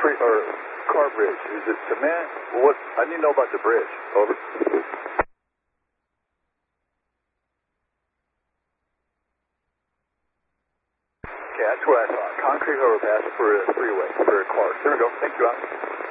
concrete or car bridge? Is it cement? What? I need to know about the bridge. Over. Okay, that's what I thought. Concrete overpass for a freeway, for a car. There we go. Thank you, Al.